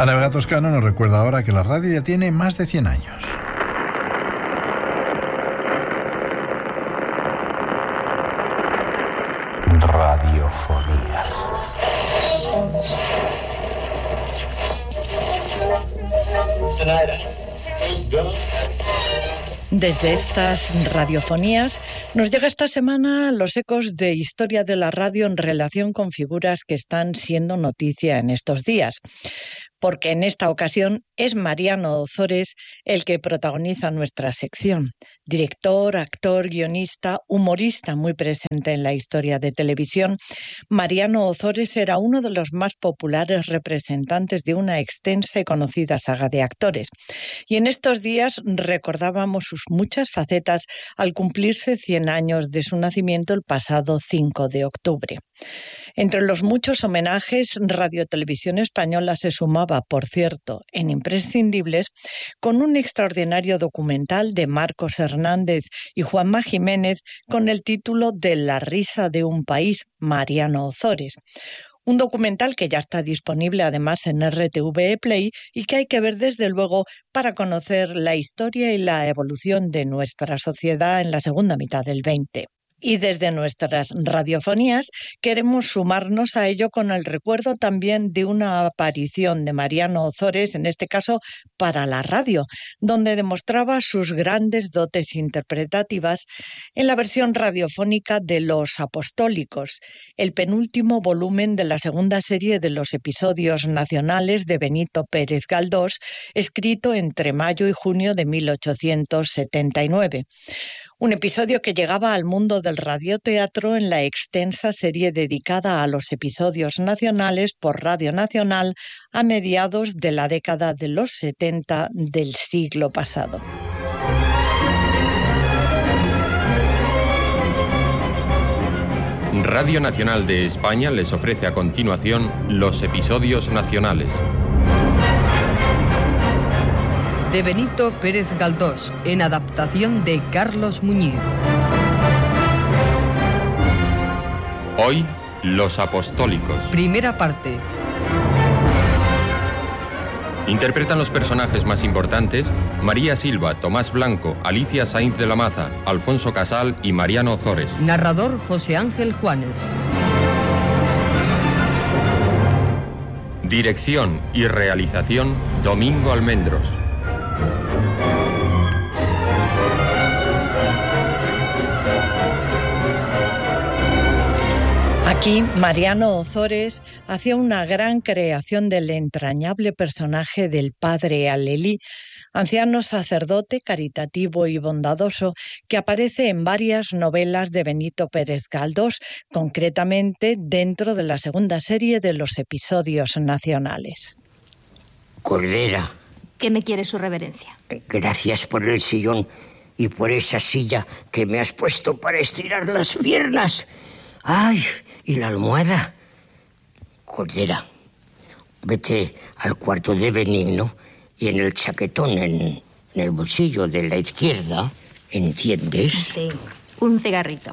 Ana Vega Toscano nos recuerda ahora que la radio ya tiene más de 100 años. Radiofonías. Desde estas radiofonías nos llega esta semana los ecos de historia de la radio en relación con figuras que están siendo noticia en estos días. Porque en esta ocasión es Mariano Ozores el que protagoniza nuestra sección. Director, actor, guionista, humorista muy presente en la historia de televisión, Mariano Ozores era uno de los más populares representantes de una extensa y conocida saga de actores. Y en estos días recordábamos sus muchas facetas al cumplirse 100 años de su nacimiento el pasado 5 de octubre. Entre los muchos homenajes, Radio Televisión Española se sumaba, por cierto, en imprescindibles, con un extraordinario documental de Marcos Hernández y Juanma Jiménez con el título de La risa de un país, Mariano Ozores. Un documental que ya está disponible además en RTV Play y que hay que ver desde luego para conocer la historia y la evolución de nuestra sociedad en la segunda mitad del 20. Y desde nuestras radiofonías queremos sumarnos a ello con el recuerdo también de una aparición de Mariano Ozores, en este caso para la radio, donde demostraba sus grandes dotes interpretativas en la versión radiofónica de Los Apostólicos, el penúltimo volumen de la segunda serie de los episodios nacionales de Benito Pérez Galdós, escrito entre mayo y junio de 1879. Un episodio que llegaba al mundo del radioteatro en la extensa serie dedicada a los episodios nacionales por Radio Nacional a mediados de la década de los 70 del siglo pasado. Radio Nacional de España les ofrece a continuación los episodios nacionales. De Benito Pérez Galdós, en adaptación de Carlos Muñiz. Hoy, Los Apostólicos. Primera parte. Interpretan los personajes más importantes María Silva, Tomás Blanco, Alicia Sainz de la Maza, Alfonso Casal y Mariano Ozores. Narrador José Ángel Juanes. Dirección y realización Domingo Almendros. Aquí, Mariano Ozores hacía una gran creación del entrañable personaje del padre Alelí, anciano sacerdote caritativo y bondadoso que aparece en varias novelas de Benito Pérez Galdós, concretamente dentro de la segunda serie de los episodios nacionales. Cordera. ¿Qué me quiere su reverencia? Gracias por el sillón y por esa silla que me has puesto para estirar las piernas. ¡Ay! ¿Y la almohada? Cordera, vete al cuarto de Benigno y en el chaquetón, en el bolsillo de la izquierda, ¿entiendes? Sí, un cigarrito.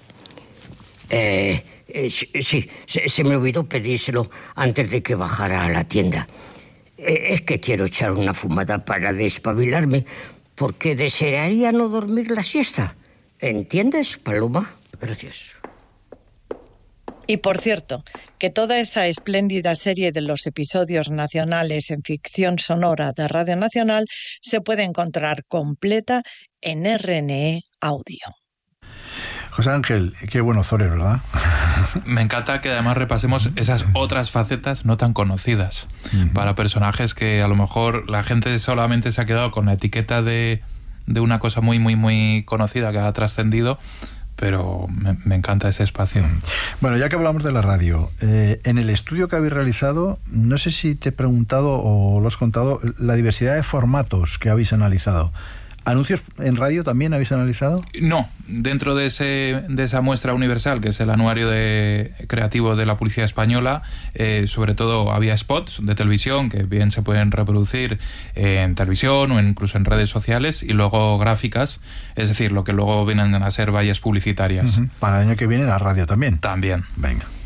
Sí, se me olvidó pedírselo antes de que bajara a la tienda. Es que quiero echar una fumada para despabilarme, porque desearía no dormir la siesta. ¿Entiendes, Paloma? Gracias. Y por cierto, que toda esa espléndida serie de los episodios nacionales en ficción sonora de Radio Nacional se puede encontrar completa en RNE Audio. José Ángel, qué bueno Ozores, ¿verdad? Me encanta que además repasemos esas otras facetas no tan conocidas para personajes que a lo mejor la gente solamente se ha quedado con la etiqueta de una cosa muy, muy, muy conocida que ha trascendido. Pero me encanta ese espacio. Bueno, ya que hablamos de la radio, en el estudio que habéis realizado, no sé si te he preguntado o lo has contado, la diversidad de formatos que habéis analizado. ¿Anuncios en radio también habéis analizado? No, dentro de esa muestra universal, que es el anuario creativo de la Policía Española, sobre todo había spots de televisión que bien se pueden reproducir en televisión o incluso en redes sociales, y luego gráficas, es decir, lo que luego vienen a ser vallas publicitarias. Para el año que viene la radio también. También. Venga.